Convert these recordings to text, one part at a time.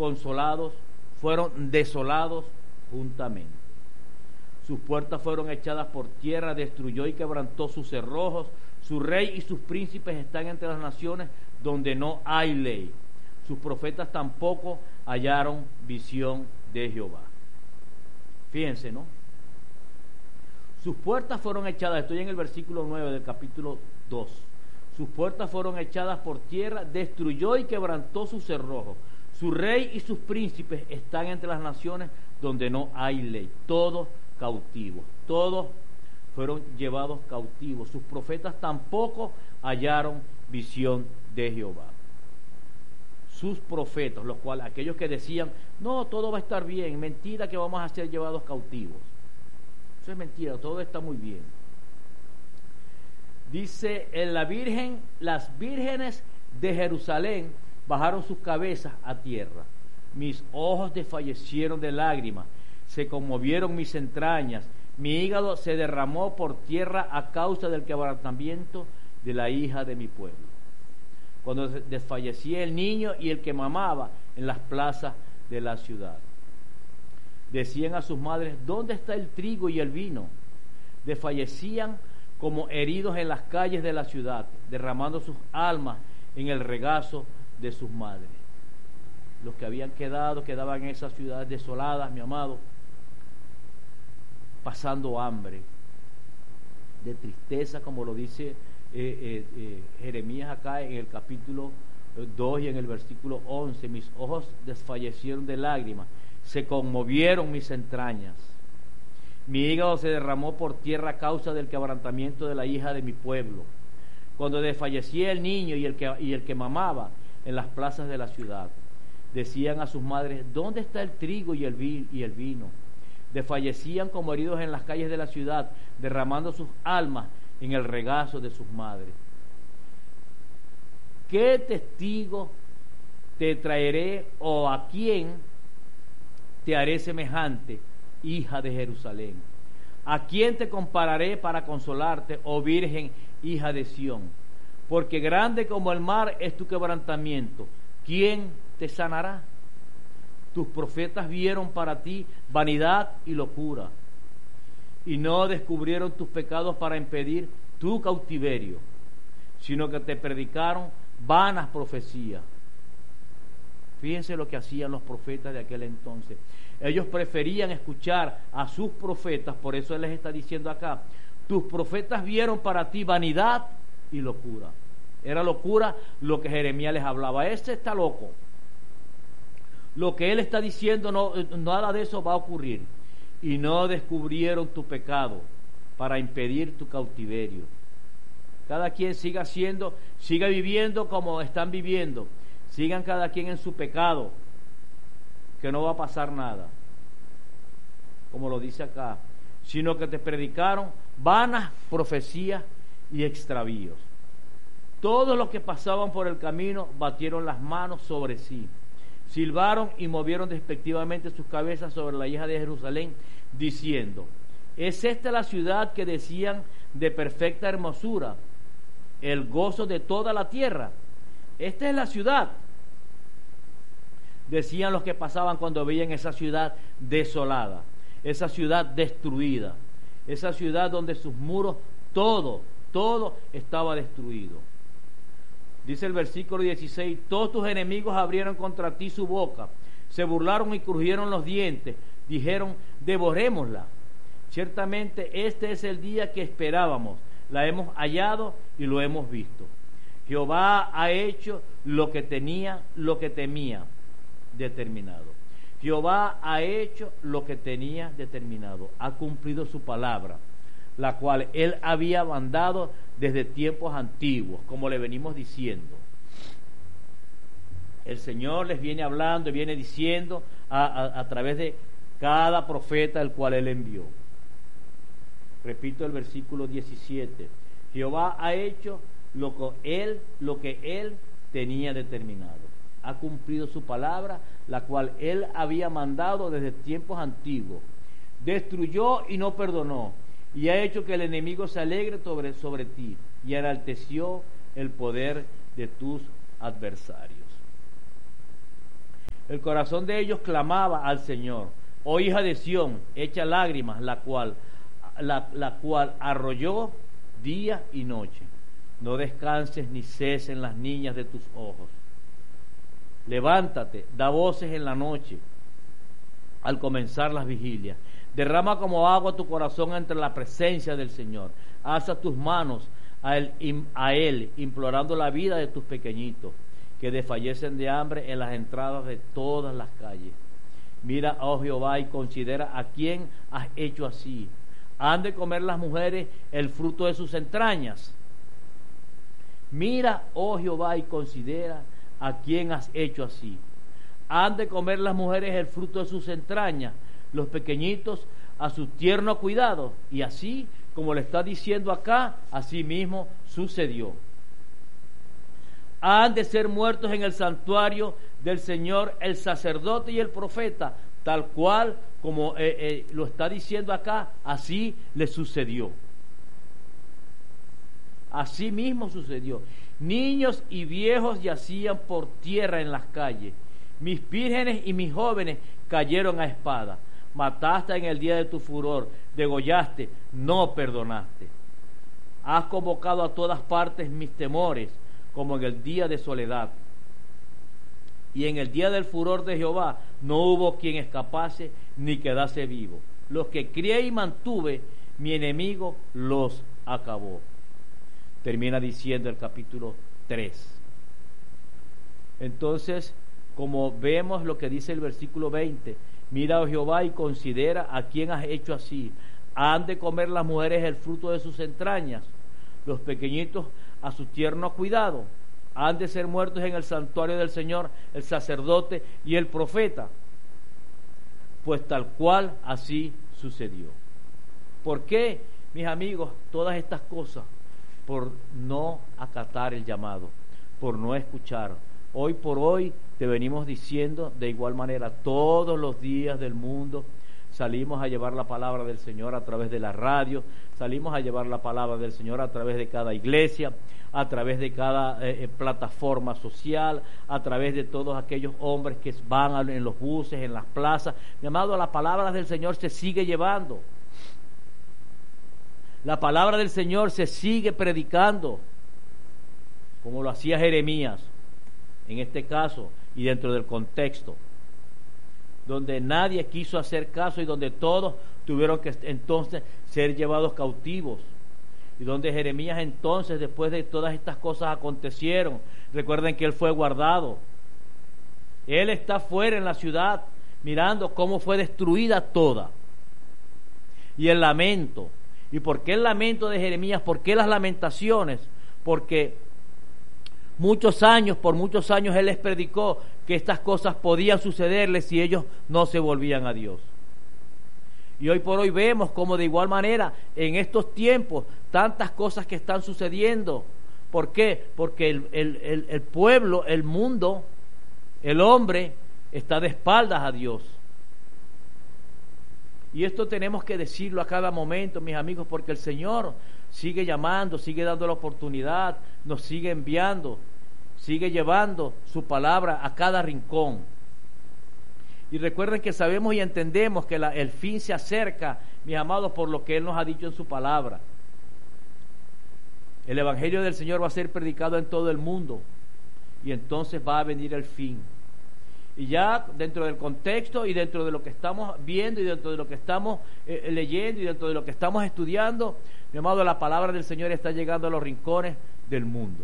desconsolados, fueron desolados juntamente. Sus puertas fueron echadas por tierra, destruyó y quebrantó sus cerrojos. Su rey y sus príncipes están entre las naciones donde no hay ley. Sus profetas tampoco hallaron visión de Jehová. Fíjense, ¿no? Sus puertas fueron echadas, estoy en el versículo 9 del capítulo 2. Sus puertas fueron echadas por tierra, destruyó y quebrantó sus cerrojos. Su rey y sus príncipes están entre las naciones donde no hay ley. Todos cautivos, todos fueron llevados cautivos. Sus profetas tampoco hallaron visión de Jehová. Sus profetas, los cuales, aquellos que decían, no, todo va a estar bien, mentira que vamos a ser llevados cautivos. Eso es mentira, todo está muy bien. Dice, las vírgenes de Jerusalén bajaron sus cabezas a tierra. Mis ojos desfallecieron de lágrimas, se conmovieron mis entrañas, mi hígado se derramó por tierra a causa del quebrantamiento de la hija de mi pueblo. Cuando desfallecía el niño y el que mamaba en las plazas de la ciudad. Decían a sus madres, ¿dónde está el trigo y el vino? Desfallecían como heridos en las calles de la ciudad, derramando sus almas en el regazo de sus madres. Los que habían quedaban en esas ciudades desoladas, mi amado, pasando hambre, de tristeza, como lo dice Jeremías acá en el capítulo 2 y en el versículo 11. Mis ojos desfallecieron de lágrimas, se conmovieron mis entrañas. Mi hígado se derramó por tierra a causa del quebrantamiento de la hija de mi pueblo. Cuando desfallecía el niño y el que mamaba en las plazas de la ciudad, decían a sus madres, ¿dónde está el trigo y el vino? Desfallecían como heridos en las calles de la ciudad, derramando sus almas en el regazo de sus madres. ¿Qué testigo te traeré o a quién te haré semejante, hija de Jerusalén? ¿A quién te compararé para consolarte, oh Virgen, hija de Sión? Porque grande como el mar es tu quebrantamiento. ¿Quién te sanará? Tus profetas vieron para ti vanidad y locura, y no descubrieron tus pecados para impedir tu cautiverio, sino que te predicaron vanas profecías. Fíjense lo que hacían los profetas de aquel entonces. Ellos preferían escuchar a sus profetas, por eso Él les está diciendo acá, tus profetas vieron para ti vanidad y locura. Era locura lo que Jeremías les hablaba. Este está loco. Lo que él está diciendo, nada de eso va a ocurrir. Y no descubrieron tu pecado para impedir tu cautiverio. Cada quien siga viviendo como están viviendo. Sigan cada quien en su pecado, que no va a pasar nada. Como lo dice acá. Sino que te predicaron vanas profecías y extravíos. Todos los que pasaban por el camino batieron las manos sobre sí. Silbaron y movieron despectivamente sus cabezas sobre la hija de Jerusalén, diciendo, ¿es esta la ciudad que decían de perfecta hermosura, el gozo de toda la tierra? Esta es la ciudad, decían los que pasaban cuando veían esa ciudad desolada, esa ciudad destruida, esa ciudad donde sus muros, todo estaba destruido. Dice el versículo 16, todos tus enemigos abrieron contra ti su boca, se burlaron y crujieron los dientes, dijeron, devorémosla. Ciertamente este es el día que esperábamos, la hemos hallado y lo hemos visto. Jehová ha hecho lo que temía determinado. Jehová ha hecho lo que tenía determinado, ha cumplido su palabra, la cual él había mandado desde tiempos antiguos, como le venimos diciendo. El Señor les viene hablando y viene diciendo a través de cada profeta el cual él envió. Repito el versículo 17. Jehová ha hecho lo que él tenía determinado. Ha cumplido su palabra, la cual él había mandado desde tiempos antiguos. Destruyó y no perdonó, y ha hecho que el enemigo se alegre sobre ti, y enalteció el poder de tus adversarios. El corazón de ellos clamaba al Señor. Oh hija de Sión, echa lágrimas, la cual arrolló día y noche. No descanses ni cesen las niñas de tus ojos. Levántate, da voces en la noche, al comenzar las vigilias. Derrama como agua tu corazón entre la presencia del Señor. Alza tus manos a él, implorando la vida de tus pequeñitos, que desfallecen de hambre en las entradas de todas las calles. Mira, oh Jehová, y considera a quién has hecho así. ¿Han de comer las mujeres el fruto de sus entrañas? Mira, oh Jehová, y considera a quién has hecho así. ¿Han de comer las mujeres el fruto de sus entrañas, los pequeñitos a su tierno cuidado? Y así, como le está diciendo acá, así mismo sucedió. Han de ser muertos en el santuario del Señor el sacerdote y el profeta, tal cual como lo está diciendo acá, así le sucedió. Así mismo sucedió. Niños y viejos yacían por tierra en las calles. Mis vírgenes y mis jóvenes cayeron a espada. Mataste en el día de tu furor, degollaste, no perdonaste. Has convocado a todas partes mis temores, como en el día de soledad. Y en el día del furor de Jehová no hubo quien escapase ni quedase vivo. Los que crié y mantuve, mi enemigo los acabó. Termina diciendo el capítulo 3. Entonces, como vemos lo que dice el versículo 20, mira, oh Jehová, y considera a quién has hecho así. ¿Han de comer las mujeres el fruto de sus entrañas, los pequeñitos a su tierno cuidado? ¿Han de ser muertos en el santuario del Señor el sacerdote y el profeta? Pues tal cual así sucedió. ¿Por qué, mis amigos, todas estas cosas? Por no acatar el llamado, por no escuchar. Hoy por hoy te venimos diciendo de igual manera, todos los días del mundo salimos a llevar la palabra del Señor a través de la radio, salimos a llevar la palabra del Señor a través de cada iglesia, a través de cada plataforma social, a través de todos aquellos hombres que van en los buses, en las plazas. Mi amado, la palabra del Señor se sigue llevando. La palabra del Señor se sigue predicando, como lo hacía Jeremías, en este caso, y dentro del contexto, donde nadie quiso hacer caso y donde todos tuvieron que entonces ser llevados cautivos. Y donde Jeremías entonces, después de todas estas cosas acontecieron, recuerden que él fue guardado. Él está fuera en la ciudad, mirando cómo fue destruida toda. Y el lamento. ¿Y por qué el lamento de Jeremías? ¿Por qué las lamentaciones? Porque por muchos años él les predicó que estas cosas podían sucederles si ellos no se volvían a Dios. Y hoy por hoy vemos como de igual manera en estos tiempos tantas cosas que están sucediendo. ¿Por qué? Porque el pueblo, el mundo, el hombre está de espaldas a Dios. Y esto tenemos que decirlo a cada momento, mis amigos, porque el Señor sigue llamando, sigue dando la oportunidad, nos sigue enviando, sigue llevando su palabra a cada rincón. Y recuerden que sabemos y entendemos que el fin se acerca, mis amados, por lo que Él nos ha dicho en su palabra. El Evangelio del Señor va a ser predicado en todo el mundo y entonces va a venir el fin. Y ya dentro del contexto y dentro de lo que estamos viendo y dentro de lo que estamos leyendo y dentro de lo que estamos estudiando, mi amado, la palabra del Señor está llegando a los rincones del mundo.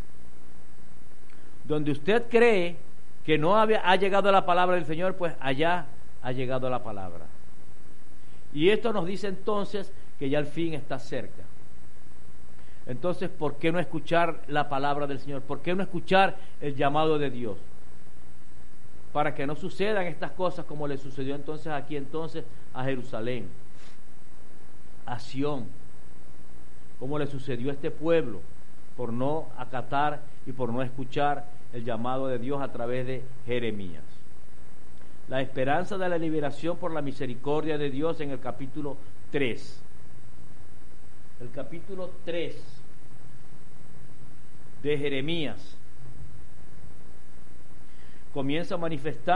Donde usted cree que no ha llegado la palabra del Señor, pues allá ha llegado la palabra. Y esto nos dice entonces que ya el fin está cerca. Entonces, ¿por qué no escuchar la palabra del Señor? ¿Por qué no escuchar el llamado de Dios? Para que no sucedan estas cosas como le sucedió entonces aquí entonces a Jerusalén, a Sión, como le sucedió a este pueblo, por no acatar y por no escuchar el llamado de Dios a través de Jeremías. La esperanza de la liberación por la misericordia de Dios en el capítulo 3. El capítulo 3 de Jeremías comienza a manifestar